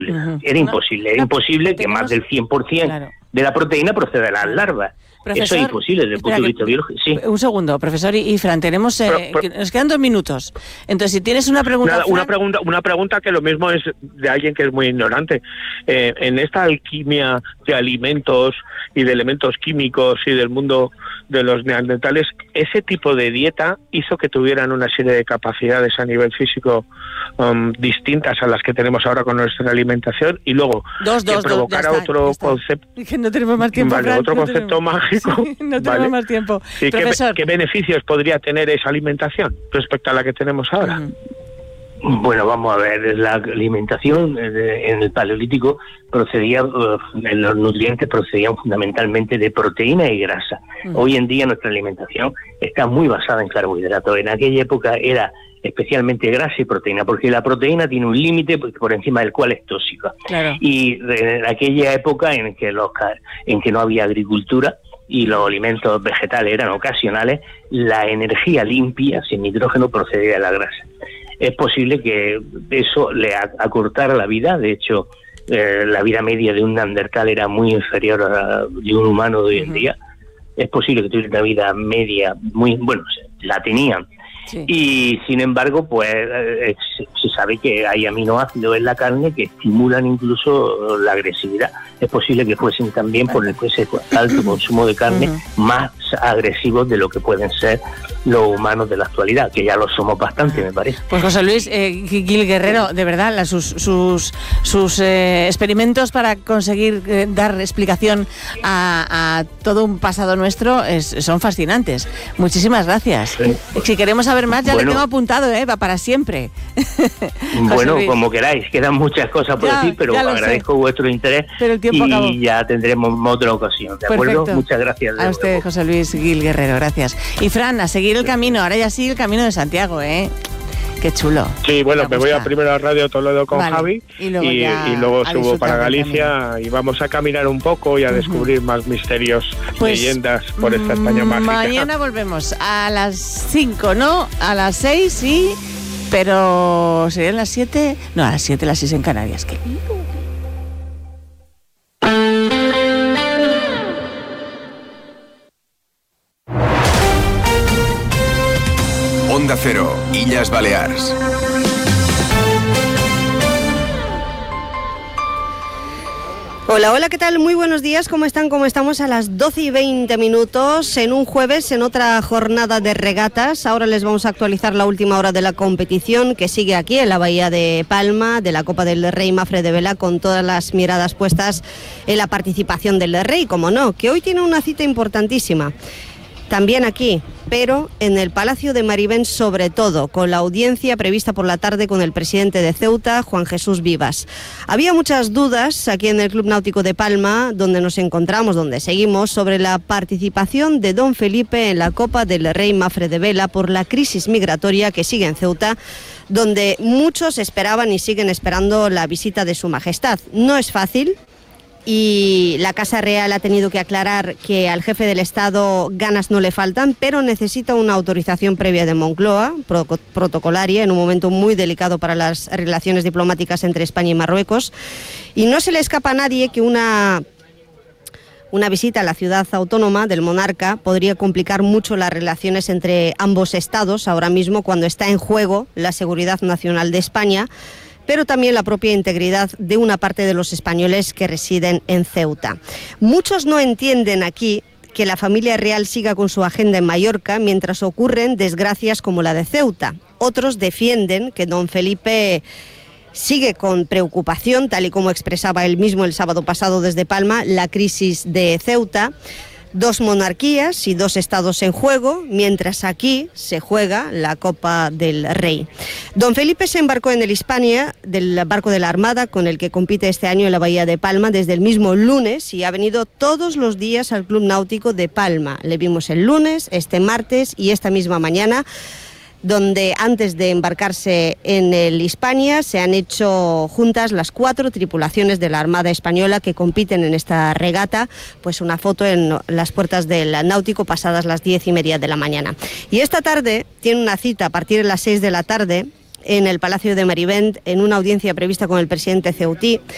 Era imposible que más del 100% de la proteína proceda de las larvas. Profesor, eso es imposible desde el punto de vista biológico. Sí. Un segundo, profesor y Fran, tenemos nos quedan 2 minutos. Entonces, si tienes una pregunta, una pregunta que lo mismo es de alguien que es muy ignorante. En esta alquimia de alimentos y de elementos químicos y del mundo de los neandertales, ¿ese tipo de dieta hizo que tuvieran una serie de capacidades a nivel físico distintas a las que tenemos ahora con nuestra alimentación? Y luego, que provocara otro concepto... Que no tenemos más tiempo, Fran, otro concepto mágico. Sí, no tenemos más tiempo. Sí, ¿qué beneficios podría tener esa alimentación respecto a la que tenemos ahora? Bueno, vamos a ver, la alimentación en el Paleolítico procedía, los nutrientes procedían fundamentalmente de proteína y grasa. Hoy en día nuestra alimentación está muy basada en carbohidratos. En aquella época era especialmente grasa y proteína, porque la proteína tiene un límite por encima del cual es tóxica. Claro. Y en aquella época en que no había agricultura y los alimentos vegetales eran ocasionales, la energía limpia, sin nitrógeno, procedía de la grasa. Es posible que eso le acortara la vida. De hecho, la vida media de un neandertal era muy inferior a la de un humano de hoy en día. Es posible que tuviera una vida media la tenían. Sí. Y sin embargo, pues se sabe que hay aminoácidos en la carne que estimulan incluso la agresividad. Es posible que fuesen también, por ese alto consumo de carne, más agresivos de lo que pueden ser los humanos de la actualidad, que ya lo somos bastante, me parece. Pues José Luis Gil Guerrero, de verdad, sus experimentos para conseguir dar explicación a todo un pasado nuestro son fascinantes. Muchísimas gracias. Sí. Si queremos saber más, ya le tengo apuntado, va para siempre. Bueno, como queráis, quedan muchas cosas por decir, pero agradezco vuestro interés y acabó. Ya tendremos otra ocasión, ¿de acuerdo? Muchas gracias. A usted, nuevo. José Luis Gil Guerrero, gracias. Y Fran, a seguir el camino, ahora ya sí el camino de Santiago, Qué chulo. Sí, bueno, me voy a primero a Radio Toledo con Javi y luego subo para Galicia y vamos a caminar un poco y a descubrir más misterios, leyendas por esta España mágica. Mañana volvemos a las 5, ¿no? A las 6, sí, pero serían las 7, no, a las 7, las 6 en Canarias. ¿Qué? Onda Cero, Illes Balears. Hola, ¿qué tal? Muy buenos días, ¿cómo están? ¿Cómo estamos? A las 12:20 en un jueves, en otra jornada de regatas. Ahora les vamos a actualizar la última hora de la competición que sigue aquí en la Bahía de Palma, de la Copa del Rey Mafre de Vela, con todas las miradas puestas en la participación del Rey, como no, que hoy tiene una cita importantísima. También aquí, pero en el Palacio de Marivén sobre todo, con la audiencia prevista por la tarde con el presidente de Ceuta, Juan Jesús Vivas. Había muchas dudas aquí en el Club Náutico de Palma, donde nos encontramos, donde seguimos, sobre la participación de don Felipe en la Copa del Rey Mafre de Vela por la crisis migratoria que sigue en Ceuta, donde muchos esperaban y siguen esperando la visita de su majestad. No es fácil. Y la Casa Real ha tenido que aclarar que al jefe del Estado ganas no le faltan, pero necesita una autorización previa de Moncloa, protocolaria, en un momento muy delicado para las relaciones diplomáticas entre España y Marruecos. Y no se le escapa a nadie que una visita a la ciudad autónoma del monarca podría complicar mucho las relaciones entre ambos estados, ahora mismo cuando está en juego la seguridad nacional de España, pero también la propia integridad de una parte de los españoles que residen en Ceuta. Muchos no entienden aquí que la familia real siga con su agenda en Mallorca mientras ocurren desgracias como la de Ceuta. Otros defienden que don Felipe sigue con preocupación, tal y como expresaba él mismo el sábado pasado desde Palma, la crisis de Ceuta. 2 monarquías y 2 estados en juego, mientras aquí se juega la Copa del Rey. Don Felipe se embarcó en el Hispania, del barco de la Armada, con el que compite este año en la Bahía de Palma, desde el mismo lunes, y ha venido todos los días al Club Náutico de Palma. Le vimos el lunes, este martes y esta misma mañana, donde antes de embarcarse en el Hispania se han hecho juntas las 4 tripulaciones de la Armada Española que compiten en esta regata, pues una foto en las puertas del Náutico pasadas las 10:30 de la mañana. Y esta tarde tiene una cita a partir de las 6 de la tarde en el Palacio de Marivén, en una audiencia prevista con el presidente ceutí,